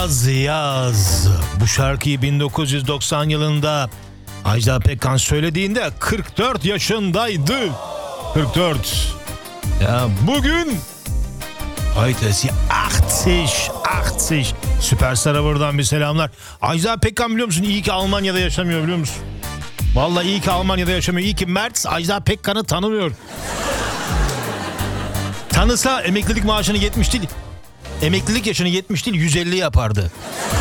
Yaz. Bu şarkıyı 1990 yılında Ajda Pekkan söylediğinde 44 yaşındaydı. 44. Ya bugün Aytesi 80. Süperstar'a buradan bir selamlar. Ajda Pekkan biliyor musun? İyi ki Almanya'da yaşamıyor, biliyor musun? Vallahi iyi ki Almanya'da yaşamıyor. İyi ki Mert Ajda Pekkan'ı tanımıyor. Tanısa emeklilik maaşını 70 değil. Emeklilik yaşını 70 değil 150 yapardı.